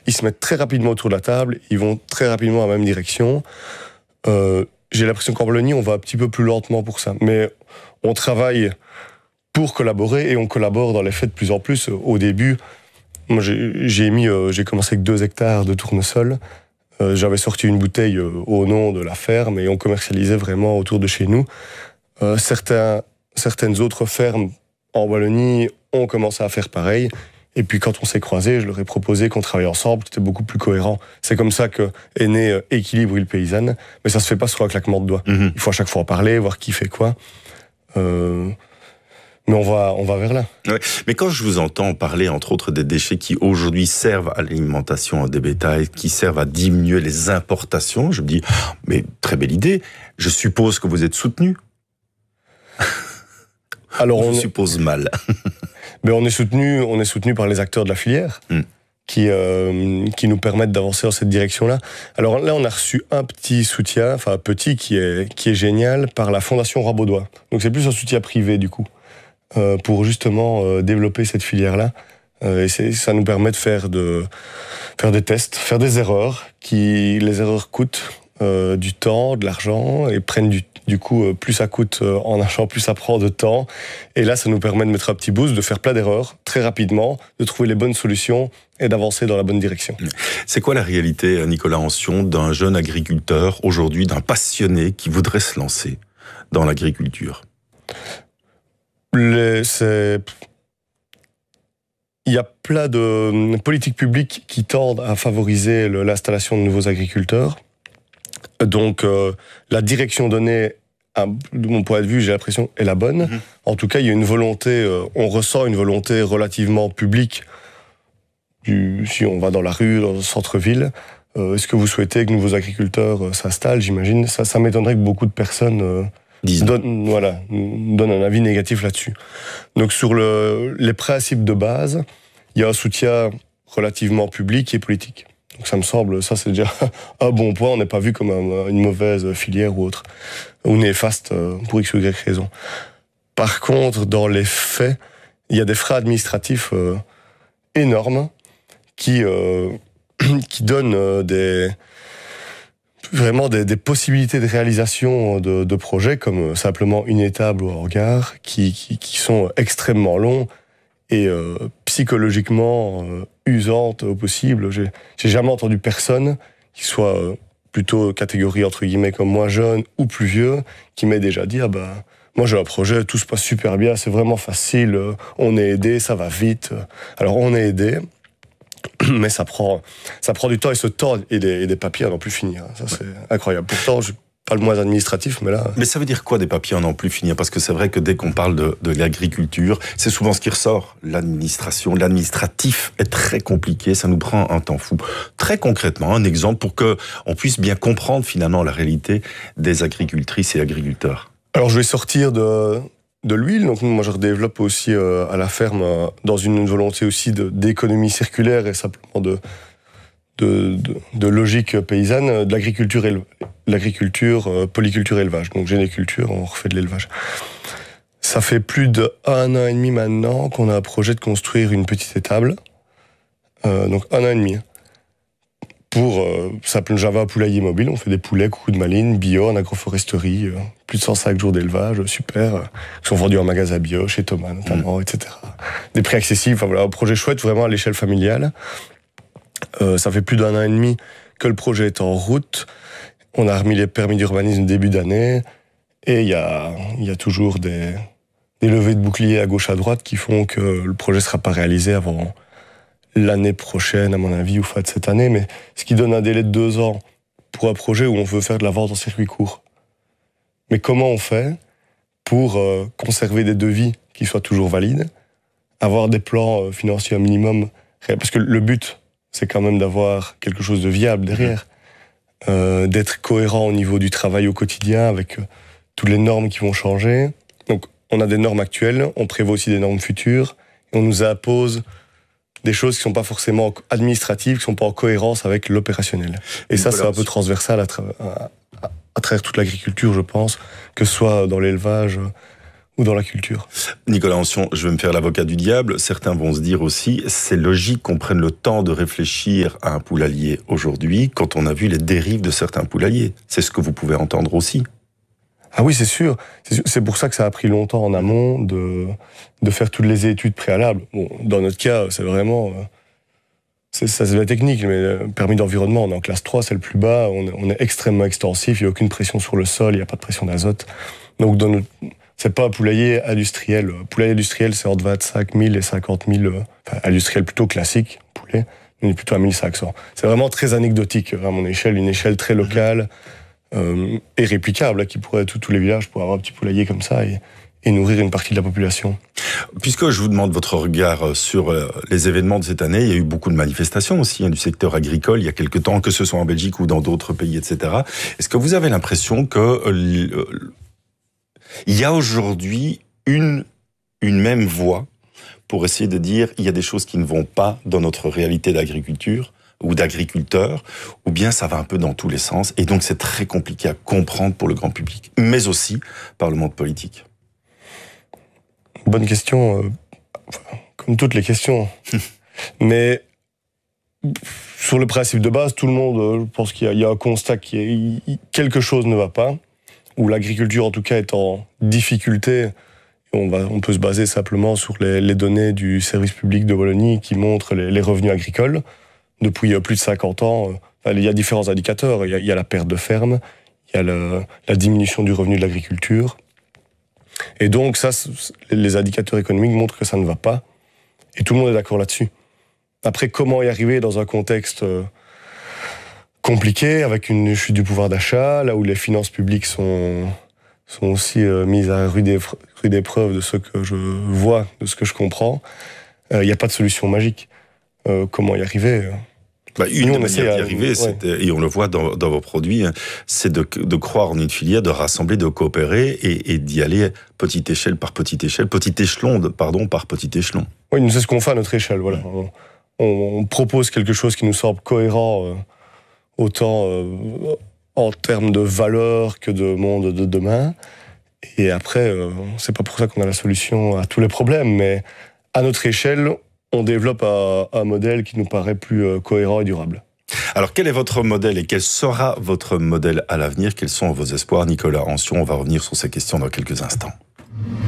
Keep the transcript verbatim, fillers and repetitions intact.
ils se mettent très rapidement autour de la table, ils vont très rapidement dans la même direction. Euh, j'ai l'impression qu'en Wallonie, on va un petit peu plus lentement pour ça. Mais on travaille pour collaborer et on collabore dans les faits de plus en plus. Au début, moi, j'ai, j'ai, mis, euh, j'ai commencé avec deux hectares de tournesol. Euh, j'avais sorti une bouteille euh, au nom de la ferme et on commercialisait vraiment autour de chez nous. Euh, certains, certaines autres fermes en Wallonie ont commencé à faire pareil. Et puis quand on s'est croisés, je leur ai proposé qu'on travaille ensemble, c'était beaucoup plus cohérent. C'est comme ça que est né euh, Équilibre Île Paysanne, mais ça se fait pas sur un claquement de doigts. Mmh. Il faut à chaque fois en parler, voir qui fait quoi. Euh, mais on va, on va vers là. Ouais. Mais quand je vous entends parler, entre autres, des déchets qui aujourd'hui servent à l'alimentation des bétails, qui servent à diminuer les importations, je me dis, mais très belle idée. Je suppose que vous êtes soutenu. Alors, je on suppose est... mal. Mais on est soutenu, on est soutenu par les acteurs de la filière mm. qui euh, qui nous permettent d'avancer dans cette direction-là. Alors là, on a reçu un petit soutien, enfin un petit qui est qui est génial par la Fondation Roi-Baudouin. Donc c'est plus un soutien privé du coup euh, pour justement euh, développer cette filière-là. Euh, et c'est, ça nous permet de faire de faire des tests, faire des erreurs. Qui les erreurs coûtent euh, du temps, de l'argent et prennent du Du coup, plus ça coûte en argent, plus ça prend de temps. Et là, ça nous permet de mettre un petit boost, de faire plein d'erreurs très rapidement, de trouver les bonnes solutions et d'avancer dans la bonne direction. C'est quoi la réalité, Nicolas Ancion, d'un jeune agriculteur aujourd'hui, d'un passionné qui voudrait se lancer dans l'agriculture ? Les, c'est... Il y a plein de politiques publiques qui tendent à favoriser le, l'installation de nouveaux agriculteurs. Donc, euh, la direction donnée, à, de mon point de vue, j'ai l'impression, est la bonne. Mmh. En tout cas, il y a une volonté, euh, on ressent une volonté relativement publique. Du, si on va dans la rue, dans le centre-ville, euh, est-ce que vous souhaitez que nouveaux agriculteurs euh, s'installent, j'imagine ? Ça, ça m'étonnerait que beaucoup de personnes euh, donnent, voilà, donnent un avis négatif là-dessus. Donc, sur le, les principes de base, il y a un soutien relativement public et politique. Donc ça me semble, ça c'est déjà un bon point, on n'est pas vu comme un, une mauvaise filière ou autre, ou néfaste pour X ou Y raison. Par contre, dans les faits, il y a des frais administratifs euh, énormes qui, euh, qui donnent euh, des, vraiment des, des possibilités de réalisation de, de projets, comme simplement une étable ou un regard, qui, qui, qui sont extrêmement longs, et euh, psychologiquement euh, usante au possible. J'ai, j'ai jamais entendu personne qui soit euh, plutôt catégorie entre guillemets comme moi, jeune ou plus vieux, qui m'ait déjà dit ah bah moi j'ai un projet, tout se passe super bien, c'est vraiment facile, euh, on est aidé, ça va vite. Alors on est aidé, mais ça prend ça prend du temps et ce temps et des, et des papiers à n'en plus finir. Ça c'est incroyable. Pourtant je pas le moins administratif, mais là... Mais ça veut dire quoi, des papiers à n'en plus finir ? Parce que c'est vrai que dès qu'on parle de, de l'agriculture, c'est souvent ce qui ressort. L'administration, l'administratif est très compliqué, ça nous prend un temps fou. Très concrètement, un exemple pour que on puisse bien comprendre finalement la réalité des agricultrices et agriculteurs. Alors je vais sortir de, de l'huile, donc moi je redéveloppe aussi euh, à la ferme euh, dans une volonté aussi de, d'économie circulaire et simplement de... De, de, de logique paysanne, de l'agriculture, éle- l'agriculture, euh, polyculture, élevage. Donc généculture, on refait de l'élevage. Ça fait plus d'un an et demi maintenant qu'on a un projet de construire une petite étable. Euh, donc un an et demi. Pour, euh, ça s'appelle Java Poulailler Mobile. On fait des poulets, coucou de maline, bio, en agroforesterie. Euh, plus de cent cinq jours d'élevage, super. Euh, qui sont vendus en magasin bio, chez Thomas notamment, mmh. et cetera. Des prix accessibles. Enfin voilà, un projet chouette, vraiment à l'échelle familiale. Euh, ça fait plus d'un an et demi que le projet est en route. On a remis les permis d'urbanisme début d'année. Et il y a, y a toujours des, des levées de boucliers à gauche à droite qui font que le projet ne sera pas réalisé avant l'année prochaine, à mon avis, ou fin de cette année. Mais ce qui donne un délai de deux ans pour un projet où on veut faire de la vente en circuit court. Mais comment on fait pour euh, conserver des devis qui soient toujours valides, avoir des plans euh, financiers un minimum réels ? Parce que le but, c'est quand même d'avoir quelque chose de viable derrière, euh, d'être cohérent au niveau du travail au quotidien avec euh, toutes les normes qui vont changer. Donc, on a des normes actuelles, on prévoit aussi des normes futures, et on nous impose des choses qui ne sont pas forcément administratives, qui ne sont pas en cohérence avec l'opérationnel. Et ça, c'est un peu transversal à, tra- à, à travers toute l'agriculture, je pense, que ce soit dans l'élevage ou dans la culture. Nicolas Ancion, je vais me faire l'avocat du diable. Certains vont se dire aussi, c'est logique qu'on prenne le temps de réfléchir à un poulailler aujourd'hui quand on a vu les dérives de certains poulaillers. C'est ce que vous pouvez entendre aussi. Ah oui, c'est sûr. C'est sûr. C'est pour ça que ça a pris longtemps en amont de, de faire toutes les études préalables. Bon, dans notre cas, c'est vraiment... C'est, ça, c'est la technique, mais le permis d'environnement, on est en classe trois, c'est le plus bas, on est, on est extrêmement extensif, il n'y a aucune pression sur le sol, il n'y a pas de pression d'azote. Donc, dans notre... c'est pas un poulailler industriel. Poulailler industriel, c'est entre vingt-cinq mille et cinquante mille. Enfin, industriel plutôt classique, poulet, on est plutôt à mille cinq cents. C'est vraiment très anecdotique à mon échelle, une échelle très locale euh, et réplicable, là, qui pourrait, tous les villages pourraient avoir un petit poulailler comme ça et, et nourrir une partie de la population. Puisque je vous demande votre regard sur les événements de cette année, il y a eu beaucoup de manifestations aussi hein, du secteur agricole il y a quelque temps, que ce soit en Belgique ou dans d'autres pays, et cetera. Est-ce que vous avez l'impression que euh, il y a aujourd'hui une, une même voix pour essayer de dire il y a des choses qui ne vont pas dans notre réalité d'agriculture ou d'agriculteurs, ou bien ça va un peu dans tous les sens, et donc c'est très compliqué à comprendre pour le grand public, mais aussi par le monde politique? Bonne question, euh, comme toutes les questions. Mais sur le principe de base, tout le monde, euh, je pense qu'il y a, il y a un constat qui est quelque chose ne va pas, où l'agriculture en tout cas est en difficulté. On, va, on peut se baser simplement sur les, les données du service public de Wallonie qui montrent les, les revenus agricoles. Depuis plus de cinquante ans, euh, il y a différents indicateurs. Il y a, il y a la perte de ferme, il y a le, la diminution du revenu de l'agriculture. Et donc ça, les indicateurs économiques montrent que ça ne va pas. Et tout le monde est d'accord là-dessus. Après, comment y arriver dans un contexte euh, compliqué, avec une chute du pouvoir d'achat, là où les finances publiques sont, sont aussi euh, mises à rude épreuve de ce que je vois, de ce que je comprends, il euh, n'y a pas de solution magique. Euh, comment y arriver? Bah, une Nous, manière d'y arriver, ouais. Et on le voit dans, dans vos produits, c'est de, de croire en une filière, de rassembler, de coopérer et, et d'y aller petite échelle par petite échelle, petit échelon, de, pardon, par petit échelon. Oui, nous, c'est ce qu'on fait à notre échelle. Voilà. On, on, on propose quelque chose qui nous semble cohérent, euh, autant euh, en termes de valeur que de monde de demain. Et après, euh, c'est pas pour ça qu'on a la solution à tous les problèmes, mais à notre échelle, on développe un, un modèle qui nous paraît plus euh, cohérent et durable. Alors, quel est votre modèle et quel sera votre modèle à l'avenir? Quels sont vos espoirs, Nicolas Ancion? On va revenir sur ces questions dans quelques instants.